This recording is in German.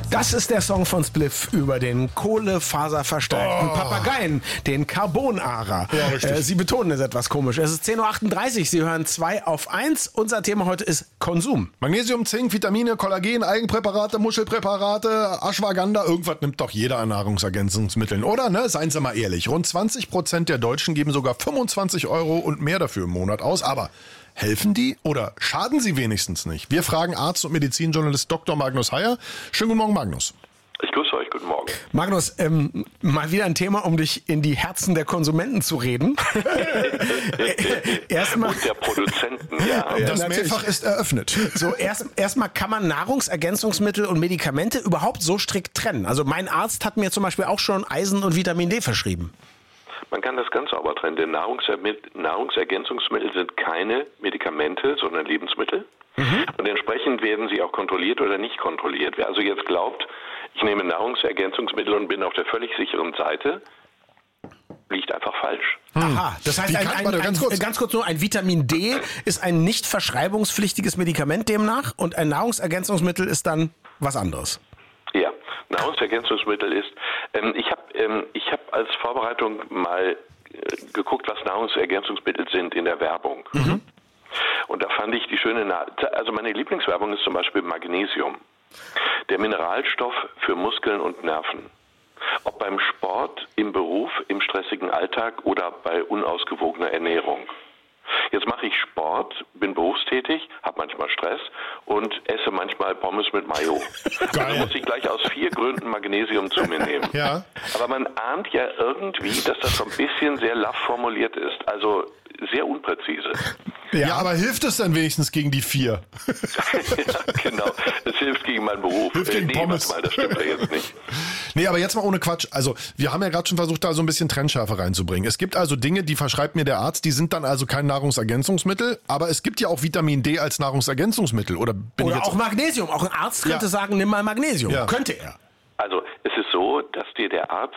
Das ist der Song von Spliff über den kohlefaserverstärkten Papageien, den Carbonara. Ja, richtig. Sie betonen es etwas komisch. Es ist 10.38 Uhr, Sie hören 2 auf 1. Unser Thema heute ist Konsum. Magnesium, Zink, Vitamine, Kollagen, Eigenpräparate, Muschelpräparate, Ashwagandha, irgendwas nimmt doch jeder an Nahrungsergänzungsmitteln, oder? Ne? Seien Sie mal ehrlich. Rund 20% der Deutschen geben sogar 25 € und mehr dafür im Monat aus. Aber helfen die oder schaden sie wenigstens nicht? Wir fragen Arzt und Medizinjournalist Dr. Magnus Heyer. Schönen guten Morgen, Magnus. Ich grüße euch, guten Morgen. Magnus, mal wieder ein Thema, um dich in die Herzen der Konsumenten zu reden. Erstmal, Und der Produzenten, ja. Das natürlich. Mehrfach ist eröffnet. So, erstmal kann man Nahrungsergänzungsmittel und Medikamente überhaupt so strikt trennen. Also mein Arzt hat mir zum Beispiel auch schon Eisen und Vitamin D verschrieben. Man kann das ganz sauber trennen, denn Nahrungsergänzungsmittel sind keine Medikamente, sondern Lebensmittel. Und entsprechend werden sie auch kontrolliert oder nicht kontrolliert. Wer also jetzt glaubt, ich nehme Nahrungsergänzungsmittel und bin auf der völlig sicheren Seite, liegt einfach falsch. Aha, das heißt, ganz kurz nur, ein Vitamin D ist ein nicht verschreibungspflichtiges Medikament demnach und ein Nahrungsergänzungsmittel ist dann was anderes. Ja, Nahrungsergänzungsmittel ist, ich hab als Vorbereitung mal geguckt, was Nahrungsergänzungsmittel sind in der Werbung. Und da fand ich die also meine Lieblingswerbung ist zum Beispiel Magnesium. Der Mineralstoff für Muskeln und Nerven. Ob beim Sport, im Beruf, im stressigen Alltag oder bei unausgewogener Ernährung. Jetzt mache ich Sport, bin berufstätig, habe manchmal Stress und esse manchmal Pommes mit Mayo. Also muss ich gleich aus 4 Gründen Magnesium zu mir nehmen. Ja. Aber man ahnt ja irgendwie, dass das so ein bisschen sehr laff formuliert ist. Also sehr unpräzise. Ja, aber hilft es dann wenigstens gegen die 4? Ja, genau. Es hilft gegen meinen Beruf. Hilft gegen Pommes. Das stimmt ja jetzt nicht. Nee, aber jetzt mal ohne Quatsch. Also, wir haben ja gerade schon versucht, da so ein bisschen Trennschärfe reinzubringen. Es gibt also Dinge, die verschreibt mir der Arzt, die sind dann also kein Nahrungsergänzungsmittel, aber es gibt ja auch Vitamin D als Nahrungsergänzungsmittel. Oder auch Magnesium. Auch ein Arzt könnte sagen, nimm mal Magnesium. Ja. Könnte er. Also es ist so, dass dir der Arzt